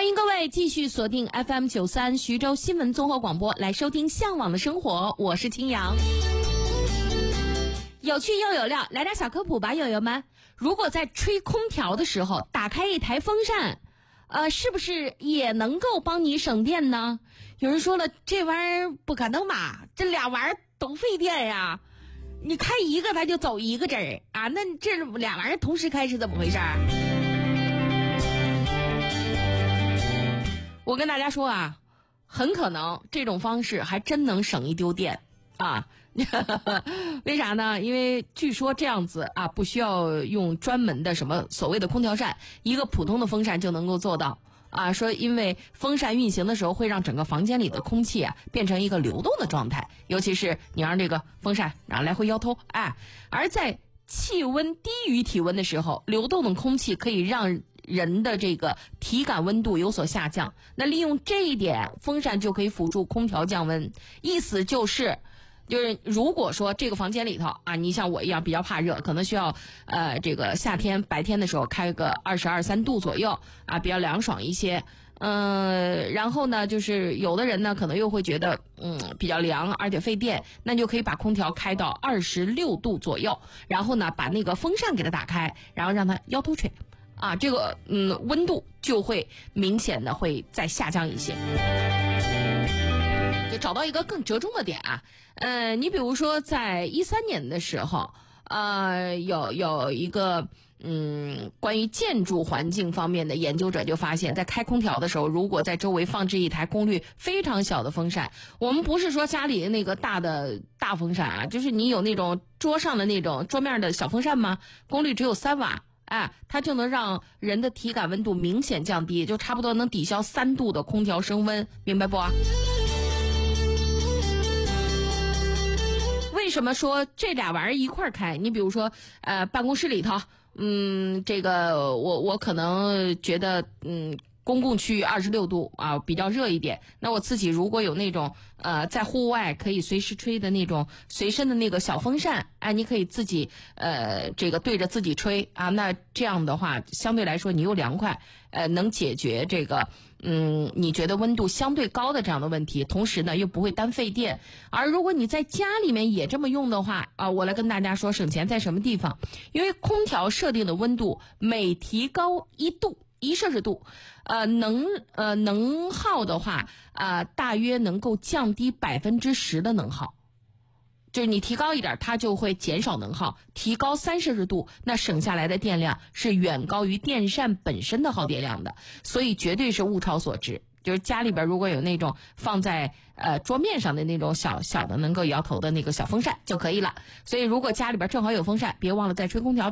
欢迎各位继续锁定 FM93 徐州新闻综合广播，来收听向往的生活，我是青阳。有趣又有料，来点小科普吧，友友们。如果在吹空调的时候打开一台风扇，是不是也能够帮你省电呢？有人说了，这玩意儿不可能吧，这俩玩意儿都费电呀，你开一个它就走一个针儿啊，那这俩玩意儿同时开是怎么回事？我跟大家说啊，很可能这种方式还真能省一丢电啊。为啥呢？因为据说这样子啊，不需要用专门的什么所谓的空调扇，一个普通的风扇就能够做到啊。说因为风扇运行的时候会让整个房间里的空气啊变成一个流动的状态，尤其是你让这个风扇来回摇头，而在气温低于体温的时候，流动的空气可以让人的这个体感温度有所下降，那利用这一点，风扇就可以辅助空调降温。意思就是如果说这个房间里头啊，你像我一样比较怕热，可能需要这个夏天白天的时候开个22、23度左右啊，比较凉爽一些。然后呢，就是有的人呢可能又会觉得比较凉，而且费电，那你就可以把空调开到26度左右，然后呢把那个风扇给它打开，然后让它摇头吹啊，这个温度就会明显的会再下降一些。就找到一个更折中的点啊，你比如说在13年的时候，有一个关于建筑环境方面的研究者就发现，在开空调的时候，如果在周围放置一台功率非常小的风扇，我们不是说家里那个大风扇啊，就是你有那种桌上的那种桌面的小风扇吗？功率只有3瓦。它就能让人的体感温度明显降低，就差不多能抵消3度的空调升温，明白不？为什么说这俩玩意儿一块儿开？你比如说办公室里头，这个我可能觉得公共区域26度啊，比较热一点。那我自己如果有那种在户外可以随时吹的那种随身的那个小风扇，你可以自己这个对着自己吹啊。那这样的话，相对来说你又凉快，能解决这个你觉得温度相对高的这样的问题，同时呢又不会单费电。而如果你在家里面也这么用的话我来跟大家说省钱在什么地方。因为空调设定的温度每提高1摄氏度，能耗的话大约能够降低10%的能耗。就是你提高一点，它就会减少能耗。提高3摄氏度，那省下来的电量是远高于电扇本身的耗电量的，所以绝对是物超所值。就是家里边如果有那种放在桌面上的那种小的能够摇头的那个小风扇就可以了。所以如果家里边正好有风扇，别忘了在吹空调